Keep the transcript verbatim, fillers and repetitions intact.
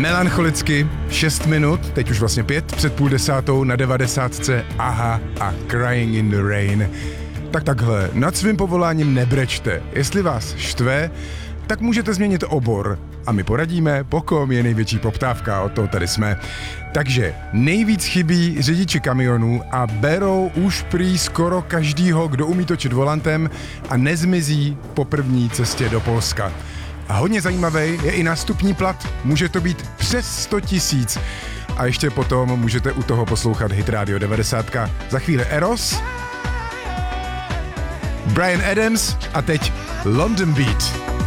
Melancholicky, šest minut, teď už vlastně pět, před půl desátou na devadesátce Aha a Crying in the Rain. Tak takhle, nad svým povoláním nebrečte. Jestli vás štve, tak můžete změnit obor. A my poradíme, po kom je největší poptávka, o to tady jsme. Takže nejvíc chybí řidiči kamionů a berou už prý skoro každýho, kdo umí točit volantem a nezmizí po první cestě do Polska. A hodně zajímavý je i nástupní plat, může to být přes sto tisíc. A ještě potom můžete u toho poslouchat Hit Radio devadesát. Za chvíli Eros, Bryan Adams a teď London Beat.